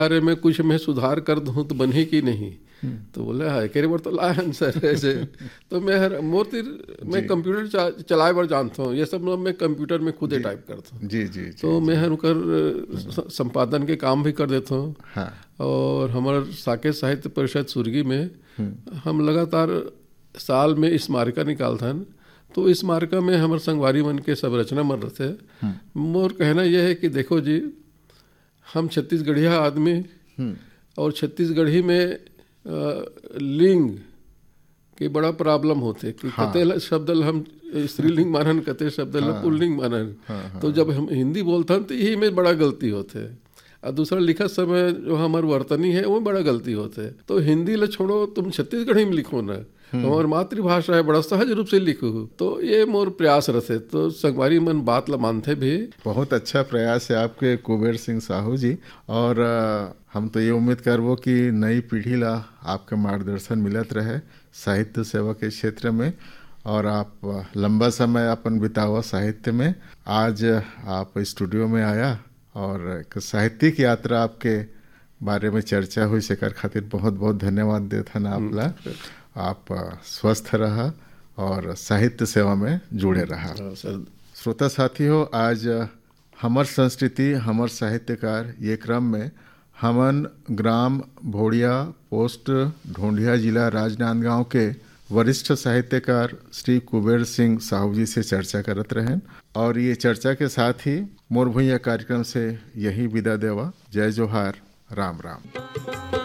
अरे मैं कुछ मैं सुधार कर दूँ तो बने की नहीं। तो बोले हाँ केरे बार तो लायन सर ऐसे। तो मैं हर मोर मैं कंप्यूटर चलाए बार जानता हूँ, ये सब मैं कंप्यूटर में खुद ही टाइप करता हूँ। जी जी तो मैं हर कर संपादन के काम भी कर देता हूँ। हाँ। और हमारे साकेत साहित्य परिषद सुरगी में हम लगातार साल में स्मारिका निकालता है। तो स्मारिका में हमारे संगवारी मन के सब रचना मन रहते हैं। मोर कहना यह है कि देखो जी, हम छत्तीसगढ़िया आदमी और छत्तीसगढ़ी में लिंग के बड़ा प्रॉब्लम होते कि कते शब्द हम स्त्रीलिंग मानन, कते शब्द पुल्लिंग मानन। तो जब हम हिंदी बोलते हैं तो यही में बड़ा गलती होते है। और दूसरा लिखत समय जो हमारे वर्तनी है वो बड़ा गलती होते है। तो हिंदी ल छोड़ो, तुम छत्तीसगढ़ी में लिखो ना, हमारी मातृभाषा है, बड़ा सहज रूप से लिखो। तो ये मोर प्रयास रहते। तो संगवारी मन बात ला मानते भी। बहुत अच्छा प्रयास है आपके कुबेर सिंह साहू जी। और हम तो ये उम्मीद करबो कि नई पीढ़ी ला आपका मार्गदर्शन मिलत रहे साहित्य सेवा के क्षेत्र में, और आप लंबा समय अपन बितावा साहित्य में। आज आप स्टूडियो में आया और एक साहित्यिक यात्रा आपके बारे में चर्चा हुई, सेकर खातिर बहुत बहुत धन्यवाद देथन आपला। आप स्वस्थ रहा और साहित्य सेवा में जुड़े रहा। श्रोता साथियों, आज हमर संस्कृति हमर साहित्यकार ये क्रम में हमन ग्राम भोड़िया, पोस्ट ढूंढिया, जिला राजनांदगांव के वरिष्ठ साहित्यकार श्री कुबेर सिंह साहू जी से चर्चा करत रहें। और ये चर्चा के साथ ही मोर भुइयां कार्यक्रम से यही विदा देवा। जय जोहार, राम राम।